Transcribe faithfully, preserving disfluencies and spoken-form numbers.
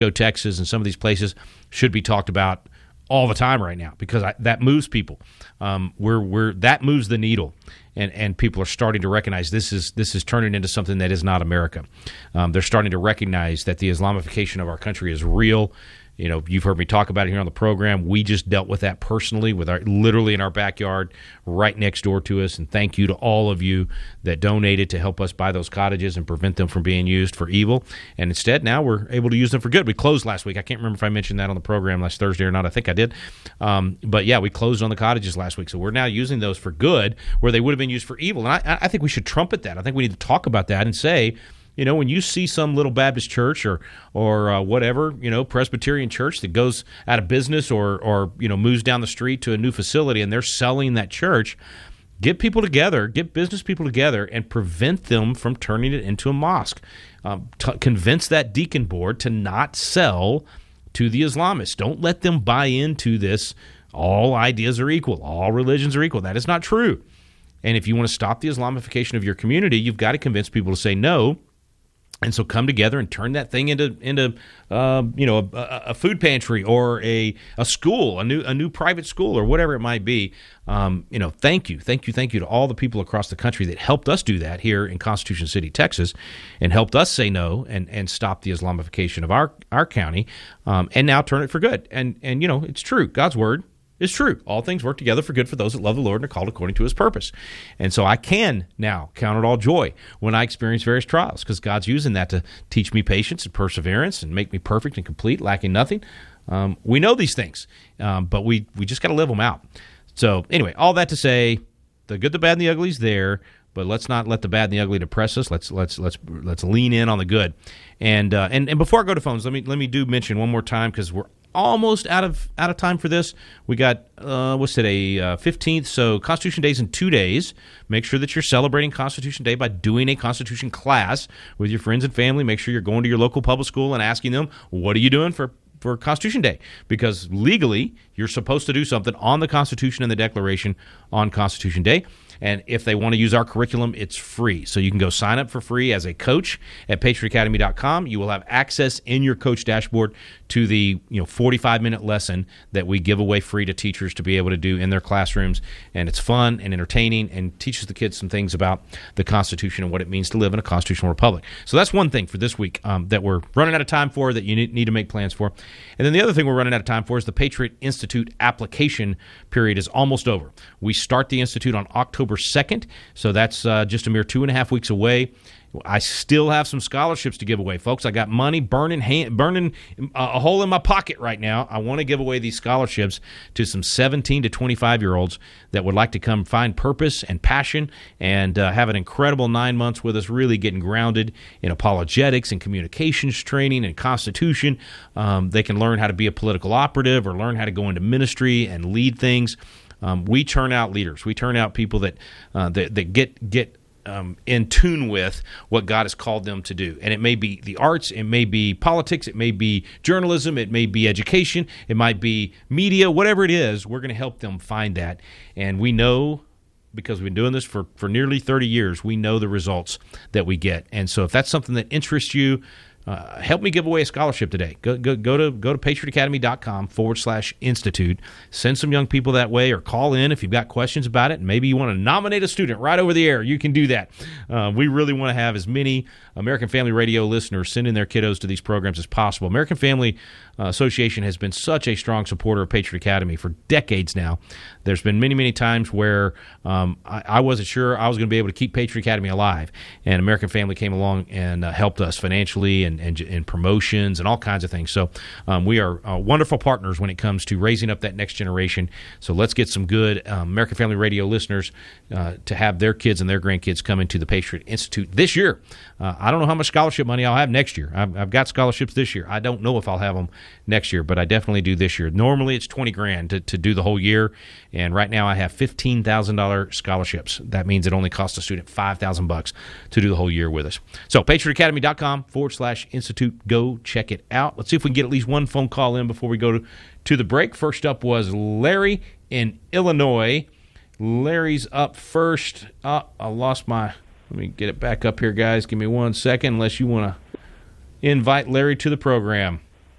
Texas, and some of these places should be talked about all the time right now because I, that moves people. Um, we're we're that moves the needle, and and people are starting to recognize this is this is turning into something that is not America. Um, they're starting to recognize that the Islamification of our country is real. You know, you've heard me talk about it here on the program. We just dealt with that personally, with our literally in our backyard, right next door to us. And thank you to all of you that donated to help us buy those cottages and prevent them from being used for evil. And instead, now we're able to use them for good. We closed last week. I can't remember if I mentioned that on the program last Thursday or not. I think I did. Um, but yeah, we closed on the cottages last week. So we're now using those for good where they would have been used for evil. And I, I think we should trumpet that. I think we need to talk about that and say, you know, when you see some little Baptist church or or uh, whatever, you know, Presbyterian church that goes out of business or, or, you know, moves down the street to a new facility and they're selling that church, get people together, get business people together and prevent them from turning it into a mosque. Um, t- convince that deacon board to not sell to the Islamists. Don't let them buy into this, all ideas are equal, all religions are equal. That is not true. And if you want to stop the Islamification of your community, you've got to convince people to say no. And so come together and turn that thing into into uh, you know a, a food pantry or a a school, a new a new private school or whatever it might be. Um, you know, thank you, thank you, thank you to all the people across the country that helped us do that here in Constitution City, Texas, and helped us say no and, and stop the Islamification of our our county, um, and now turn it for good. And and you know, it's true. God's word is true. All things work together for good for those that love the Lord and are called according to his purpose. And so I can now count it all joy when I experience various trials because God's using that to teach me patience and perseverance and make me perfect and complete, lacking nothing. Um, we know these things, um, but we, we just got to live them out. So anyway, all that to say, the good, the bad, and the ugly is there, but let's not let the bad and the ugly depress us. Let's let's let's let's lean in on the good. And uh, and and before I go to phones, let me let me do mention one more time because we're almost out of out of time for this. We got, uh, what's today, uh, fifteenth, so Constitution Day's in two days. Make sure that you're celebrating Constitution Day by doing a Constitution class with your friends and family. Make sure you're going to your local public school and asking them, what are you doing for for Constitution Day? Because legally, you're supposed to do something on the Constitution and the Declaration on Constitution Day. And if they want to use our curriculum, it's free. So you can go sign up for free as a coach at patriot academy dot com. You will have access in your coach dashboard to the you know forty-five minute lesson that we give away free to teachers to be able to do in their classrooms. And it's fun and entertaining and teaches the kids some things about the Constitution and what it means to live in a constitutional republic. So that's one thing for this week um, that we're running out of time for, that you need to make plans for. And then the other thing we're running out of time for is the Patriot Institute application period is almost over. We start the Institute on October second, so that's uh, just a mere two and a half weeks away. I still have some scholarships to give away, folks. I got money burning hand, burning a hole in my pocket right now. I want to give away these scholarships to some seventeen to twenty-five year olds that would like to come find purpose and passion and uh, have an incredible nine months with us, really getting grounded in apologetics and communications training and Constitution. Um, they can learn how to be a political operative or learn how to go into ministry and lead things. Um, we turn out leaders. We turn out people that uh, that, that get get um, in tune with what God has called them to do. And it may be the arts, it may be politics, it may be journalism, it may be education, it might be media, whatever it is, we're going to help them find that. And we know, because we've been doing this for, for nearly thirty years, we know the results that we get. And so if that's something that interests you, Uh, help me give away a scholarship today. Go, go, go to go to patriot academy dot com forward slash institute. Send some young people that way, or call in if you've got questions about it. And maybe you want to nominate a student right over the air. You can do that. Uh, we really want to have as many American Family Radio listeners sending their kiddos to these programs as possible. American Family uh, Association has been such a strong supporter of Patriot Academy for decades now. There's been many, many times where um, I, I wasn't sure I was going to be able to keep Patriot Academy alive, and American Family came along and uh, helped us financially and, and, and promotions and all kinds of things. So um, we are uh, wonderful partners when it comes to raising up that next generation. So let's get some good um, American Family Radio listeners uh, to have their kids and their grandkids come into the Patriot Institute this year. Uh, I don't know how much scholarship money I'll have next year. I've, I've got scholarships this year. I don't know if I'll have them next year, but I definitely do this year. Normally it's twenty grand to, to do the whole year, and right now I have fifteen thousand dollars scholarships. That means it only costs a student five thousand bucks to do the whole year with us. So patriot academy dot com forward slash institute. Go check it out. Let's see if we can get at least one phone call in before we go to, to the break. First up was Larry in Illinois. Larry's up first. Oh, I lost my... Let me get it back up here, guys. Give me one second, unless you want to invite Larry to the program.